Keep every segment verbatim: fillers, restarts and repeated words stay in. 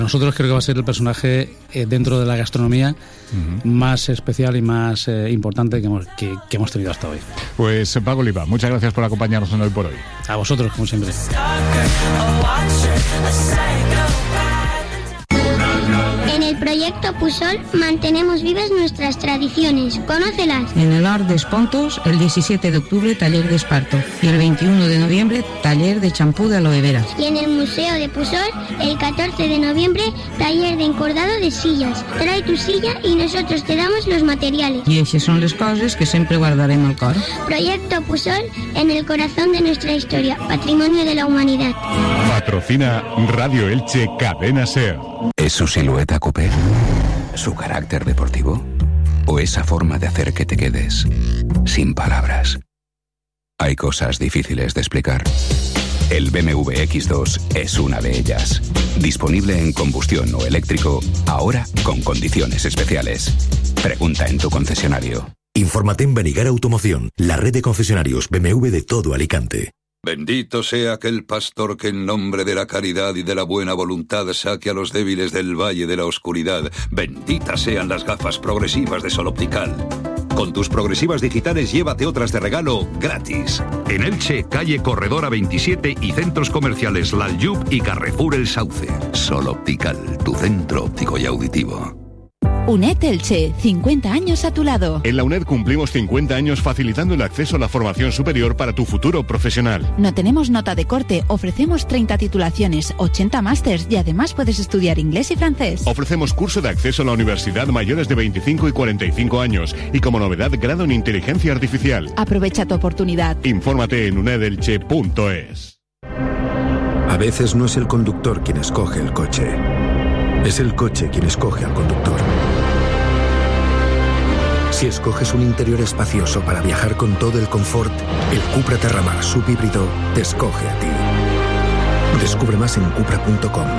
Nosotros creo que va a ser el personaje eh, dentro de la gastronomía uh-huh. más especial y más eh, importante que hemos, que, que hemos tenido hasta hoy. Pues Paco Oliva, muchas gracias por acompañarnos en Hoy por Hoy. A vosotros, como siempre. En el proyecto Pusol mantenemos vivas nuestras tradiciones. Conócelas. En el Arc de Espontos, el diecisiete de octubre, taller de esparto. Y el veintiuno de noviembre, taller de champú de aloe vera. Y en el Museo de Pusol, el catorce de noviembre, taller de encordado de sillas. Trae tu silla y nosotros te damos los materiales. Y esas son las cosas que siempre guardaremos al cor. Proyecto Pusol en el corazón de nuestra historia, patrimonio de la humanidad. Patrocina Radio Elche Cadena SER. ¿Es su silueta coupé? ¿Su carácter deportivo? ¿O esa forma de hacer que te quedes sin palabras? Hay cosas difíciles de explicar. El B M W X dos es una de ellas. Disponible en combustión o eléctrico, ahora con condiciones especiales. Pregunta en tu concesionario. Infórmate en Benigar Automoción, la red de concesionarios B M W de todo Alicante. Bendito sea aquel pastor que en nombre de la caridad y de la buena voluntad saque a los débiles del valle de la oscuridad. Benditas sean las gafas progresivas de Sol Optical. Con tus progresivas digitales llévate otras de regalo gratis. En Elche, calle Corredora veintisiete y centros comerciales Laljub y Carrefour El Sauce. Sol Optical, tu centro óptico y auditivo. UNED Elche, cincuenta años a tu lado. En la UNED cumplimos cincuenta años facilitando el acceso a la formación superior para tu futuro profesional. No tenemos nota de corte, ofrecemos treinta titulaciones, ochenta másters y además puedes estudiar inglés y francés. Ofrecemos curso de acceso a la universidad mayores de veinticinco y cuarenta y cinco años y como novedad grado en inteligencia artificial. Aprovecha tu oportunidad. Infórmate en unedelche punto es. A veces no es el conductor quien escoge el coche, es el coche quien escoge al conductor. Si escoges un interior espacioso para viajar con todo el confort, el Cupra Terramar subhíbrido te escoge a ti. Descubre más en cupra punto com.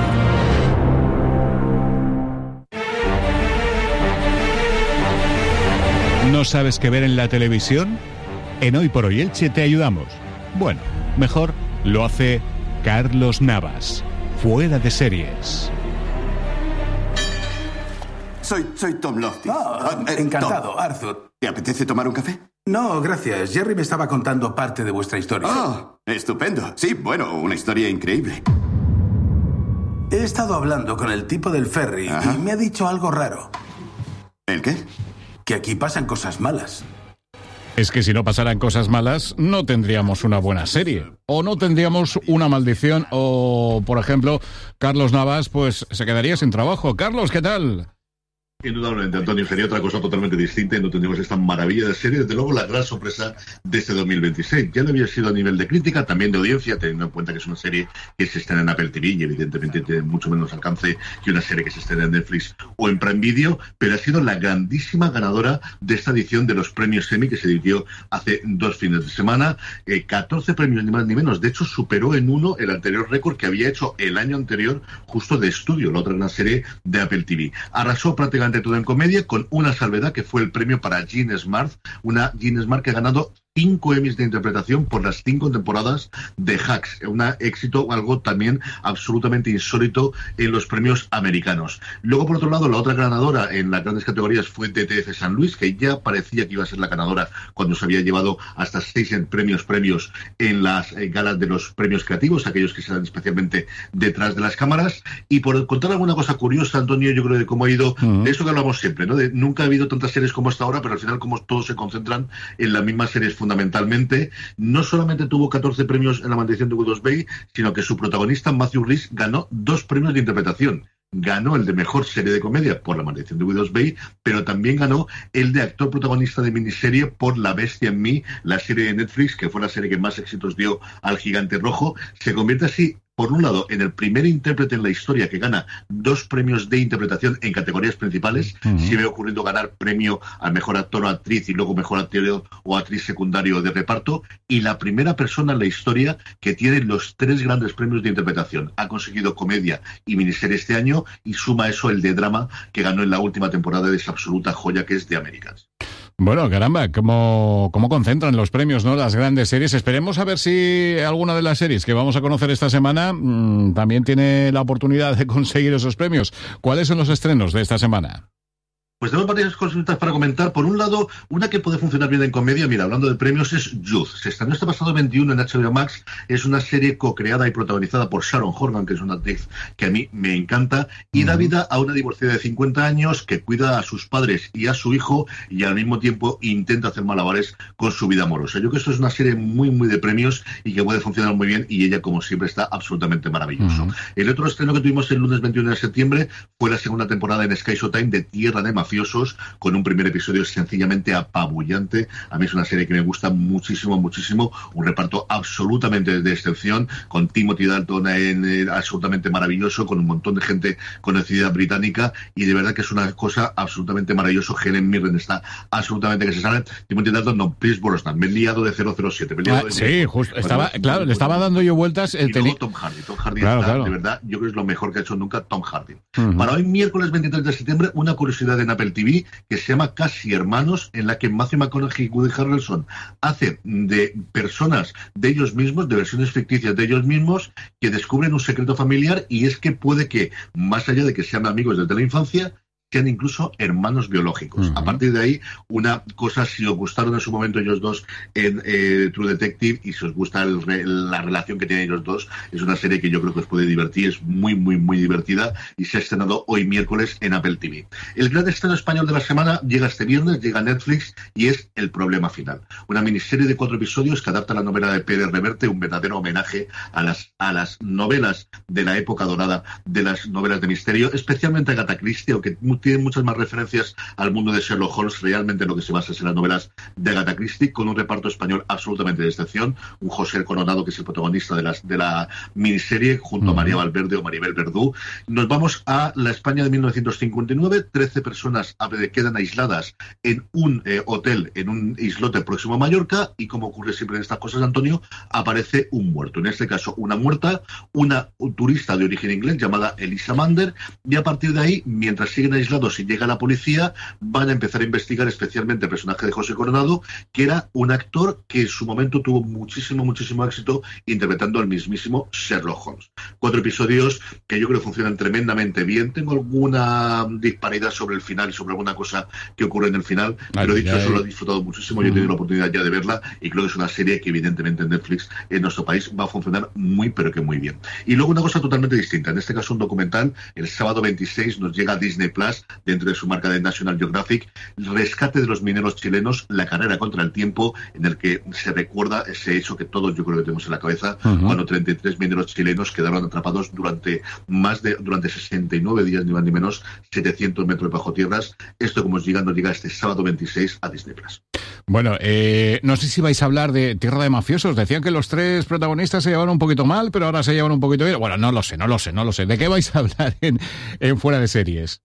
¿No sabes qué ver en la televisión? En Hoy por Hoy Elche te ayudamos. Bueno, mejor lo hace Carlos Navas, Fuera de Series. Soy, soy Tom Loftus. Oh, eh, encantado, Tom. Arthur. ¿Te apetece tomar un café? No, gracias. Jerry me estaba contando parte de vuestra historia. ¡Oh! Estupendo. Sí, bueno, una historia increíble. He estado hablando con el tipo del ferry Ajá. y me ha dicho algo raro. ¿El qué? Que aquí pasan cosas malas. Es que si no pasaran cosas malas, no tendríamos una buena serie. O no tendríamos una maldición. O, por ejemplo, Carlos Navas, pues se quedaría sin trabajo. Carlos, ¿qué tal? Indudablemente, Antonio, sería otra cosa totalmente distinta y no tendríamos esta maravilla de serie. Desde luego, la gran sorpresa de este dos mil veintiséis. Ya lo había sido a nivel de crítica, también de audiencia, teniendo en cuenta que es una serie que se estrena en Apple T V y evidentemente tiene mucho menos alcance que una serie que se estrena en Netflix o en Prime Video, pero ha sido la grandísima ganadora de esta edición de los premios Emmy que se dio hace dos fines de semana. Eh, catorce premios, ni más ni menos. De hecho, superó en uno el anterior récord que había hecho el año anterior, justo de Estudio, la otra gran serie de Apple T V. Arrasó prácticamente todo en comedia, con una salvedad que fue el premio para Jean Smart, una Jean Smart que ha ganado cinco Emmys de interpretación por las cinco temporadas de Hacks, un éxito, algo también absolutamente insólito en los premios americanos. Luego, por otro lado, la otra ganadora en las grandes categorías fue D T F San Luis, que ya parecía que iba a ser la ganadora cuando se había llevado hasta seis premios premios en las eh, galas de los premios creativos, aquellos que se dan especialmente detrás de las cámaras. Y por contar alguna cosa curiosa, Antonio, yo creo de cómo ha ido, uh-huh. de eso que hablamos siempre, ¿no? De, nunca ha habido tantas series como hasta ahora, pero al final como todos se concentran en las mismas series fundamentalmente. No solamente tuvo catorce premios en La Maldición de Widow's Bay, sino que su protagonista, Matthew Rhys, ganó dos premios de interpretación. Ganó el de Mejor Serie de Comedia por La Maldición de Widow's Bay, pero también ganó el de Actor Protagonista de Miniserie por La Bestia en Mí, la serie de Netflix, que fue la serie que más éxitos dio al Gigante Rojo. Se convierte así, por un lado, en el primer intérprete en la historia que gana dos premios de interpretación en categorías principales. Uh-huh. Se ve ocurriendo ganar premio al mejor actor o actriz y luego mejor actor o actriz secundario de reparto. Y la primera persona en la historia que tiene los tres grandes premios de interpretación. Ha conseguido comedia y miniserie este año y suma eso el de drama que ganó en la última temporada de esa absoluta joya que es The Americans. Bueno, caramba, cómo, cómo concentran los premios, ¿no? Las grandes series. Esperemos a ver si alguna de las series que vamos a conocer esta semana mmm, también tiene la oportunidad de conseguir esos premios. ¿Cuáles son los estrenos de esta semana? Pues tenemos varias cositas para comentar. Por un lado, una que puede funcionar bien en comedia, mira, hablando de premios, es Youth. Se estrenó este pasado veintiuno en H B O Max. Es una serie co-creada y protagonizada por Sharon Horgan, que es una actriz que a mí me encanta, y da vida a una divorciada de cincuenta años que cuida a sus padres y a su hijo y al mismo tiempo intenta hacer malabares con su vida amorosa. Yo creo que esto es una serie muy, muy de premios y que puede funcionar muy bien, y ella, como siempre, está absolutamente maravilloso. Uh-huh. El otro estreno que tuvimos el lunes veintiuno de septiembre fue la segunda temporada en Sky Showtime de Tierra de Mafiosos, con un primer episodio sencillamente apabullante. A mí es una serie que me gusta muchísimo, muchísimo. Un reparto absolutamente de excepción, con Timothy Dalton en, eh, absolutamente maravilloso, con un montón de gente conocida británica, y de verdad que es una cosa absolutamente maravillosa. Helen Mirren está absolutamente que se sale. Timothy Dalton, no, Pierce Brosnan, me he liado de cero cero siete. Me he liado Ah, de sí, de... justo. Bueno, Estaba, bueno, claro, bueno, le estaba bueno. dando yo vueltas. Y El luego teni... Tom Hardy. Tom Hardy claro, está, claro. de verdad, yo creo que es lo mejor que ha hecho nunca Tom Hardy. Uh-huh. Para hoy, miércoles veintitrés de septiembre, una curiosidad en Apple T V que se llama Casi Hermanos, en la que Matthew McConaughey y Woody Harrelson hacen de personas de ellos mismos, de versiones ficticias de ellos mismos, que descubren un secreto familiar, y es que puede que, más allá de que sean amigos desde la infancia, sean incluso hermanos biológicos. Uh-huh. A partir de ahí, una cosa, si os gustaron en su momento ellos dos en eh, True Detective, y si os gusta el re, la relación que tienen ellos dos, es una serie que yo creo que os puede divertir, es muy, muy, muy divertida, y se ha estrenado hoy miércoles en Apple T V. El gran estreno español de la semana llega este viernes, llega a Netflix, y es El Problema Final. Una miniserie de cuatro episodios que adapta la novela de Pérez Reverte, un verdadero homenaje a las, a las novelas de la época dorada de las novelas de misterio, especialmente a Agatha Christie, aunque tiene muchas más referencias al mundo de Sherlock Holmes. Realmente lo que se basa es en las novelas de Agatha Christie, con un reparto español absolutamente de excepción. Un José Coronado, que es el protagonista de, las, de la miniserie, junto uh-huh. a María Valverde o Maribel Verdú. Nos vamos a la España de mil novecientos cincuenta y nueve. Trece personas quedan aisladas en un eh, hotel, en un islote próximo a Mallorca, y como ocurre siempre en estas cosas, Antonio, aparece un muerto. En este caso, una muerta, una un turista de origen inglés llamada Elisa Mander, y a partir de ahí, mientras siguen aislados, si llega la policía, van a empezar a investigar especialmente el personaje de José Coronado, que era un actor que en su momento tuvo muchísimo, muchísimo éxito interpretando al mismísimo Sherlock Holmes. Cuatro episodios que yo creo que funcionan tremendamente bien. Tengo alguna disparidad sobre el final y sobre alguna cosa que ocurre en el final, ay, pero dicho ay. eso, lo he disfrutado muchísimo. Yo he tenido la oportunidad ya de verla, y creo que es una serie que evidentemente en Netflix, en nuestro país, va a funcionar muy, pero que muy bien. Y luego una cosa totalmente distinta, en este caso un documental. El sábado veintiséis nos llega a Disney Plus, dentro de su marca de National Geographic, el rescate de los mineros chilenos, la carrera contra el tiempo, en el que se recuerda ese hecho que todos yo creo que tenemos en la cabeza, uh-huh. cuando treinta y tres mineros chilenos quedaron atrapados durante más de durante sesenta y nueve días, ni más ni menos, setecientos metros bajo tierras. Esto, como os llega, nos llega este sábado veintiséis a Disney Plus. Bueno, eh, no sé si vais a hablar de Tierra de Mafiosos. Decían que los tres protagonistas se llevaron un poquito mal, pero ahora se llevan un poquito bien. Bueno, no lo sé, no lo sé, no lo sé. ¿De qué vais a hablar en, en Fuera de Series?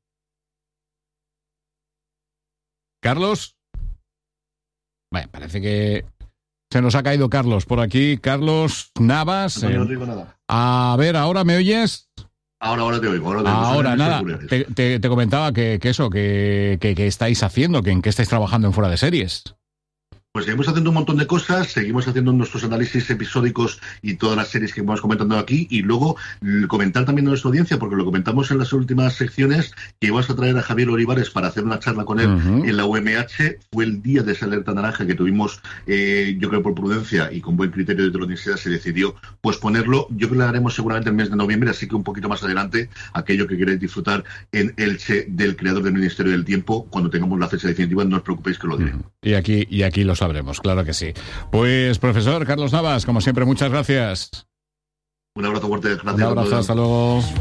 ¿Carlos? Bueno, parece que se nos ha caído Carlos por aquí. Carlos Navas. No, eh, no digo nada. A ver, ¿ahora me oyes? Ahora, ahora te oigo. Ahora, te oigo. ahora nada, te, te, te comentaba que, que eso, que, que, que estáis haciendo, que en qué estáis trabajando en Fuera de Series. Pues seguimos haciendo un montón de cosas, seguimos haciendo nuestros análisis episódicos y todas las series que vamos comentando aquí, y luego comentar también a nuestra audiencia, porque lo comentamos en las últimas secciones, que íbamos a traer a Javier Olivares para hacer una charla con él uh-huh. en la U M H. Fue el día de esa alerta naranja que tuvimos, eh, yo creo por prudencia y con buen criterio de la universidad, se decidió posponerlo. Yo creo que lo haremos seguramente el mes de noviembre, así que un poquito más adelante, aquello que queréis disfrutar en Elche del creador del Ministerio del Tiempo, cuando tengamos la fecha definitiva, no os preocupéis que lo diré. Uh-huh. Y aquí, y aquí lo sabremos, claro que sí. Pues, profesor Carlos Navas, como siempre, muchas gracias. Un abrazo fuerte, gracias. Un abrazo, hasta luego.